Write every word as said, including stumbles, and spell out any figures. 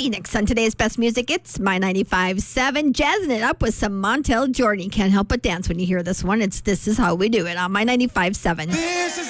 Okay, next on today's Best Music, it's My ninety-five point seven. Jazzing it up with some Montel Jordan. You can't help but dance when you hear this one. It's This Is How We Do It on My ninety-five point seven.